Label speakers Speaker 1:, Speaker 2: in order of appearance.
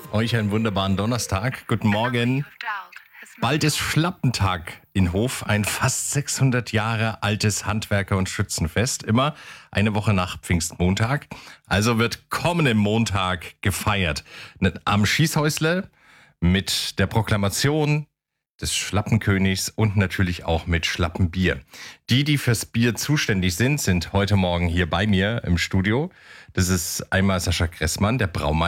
Speaker 1: Euch einen wunderbaren Donnerstag. Guten Morgen. Bald ist Schlappentag in Hof, ein fast 600 Jahre altes Handwerker- und Schützenfest. Immer eine Woche nach Pfingstmontag. Also wird kommenden Montag gefeiert. Am Schießhäusle mit der Proklamation des Schlappenkönigs und natürlich auch mit Schlappenbier. Die fürs Bier zuständig sind heute Morgen hier bei mir im Studio. Das ist einmal Sascha Gressmann, der Braumeister.